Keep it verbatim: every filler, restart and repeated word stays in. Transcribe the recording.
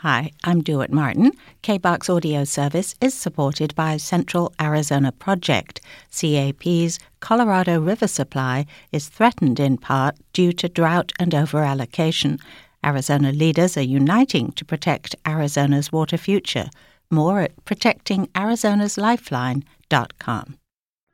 Hi, I'm Dewitt Martin. K B A C's audio service is supported by Central Arizona Project. C A P's Colorado River supply is threatened in part due to drought and overallocation. Arizona leaders are uniting to protect Arizona's water future. More at protecting arizonas lifeline dot com.